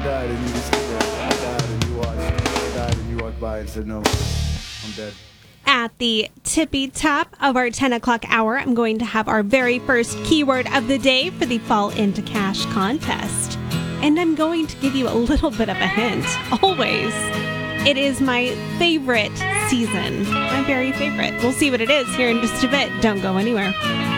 died and you just stood there. I died and you watched. I died and you walked by and said, no, I'm dead. At the tippy top of our 10 o'clock hour, I'm going to have our very first keyword of the day for the Fall into Cash contest. And I'm going to give you a little bit of a hint. Always. It is my favorite season. My very favorite. We'll see what it is here in just a bit. Don't go anywhere.